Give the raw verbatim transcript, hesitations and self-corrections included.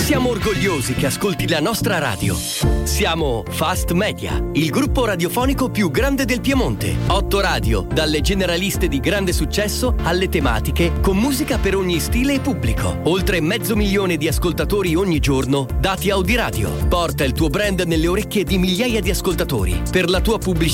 Siamo orgogliosi che ascolti la nostra radio. Siamo Fast Media, il gruppo radiofonico più grande del Piemonte. Otto radio, dalle generaliste di grande successo alle tematiche, con musica per ogni stile e pubblico. Oltre mezzo milione di ascoltatori ogni giorno, dati Audi Radio. Porta il tuo brand nelle orecchie di migliaia di ascoltatori. Per la tua pubblicità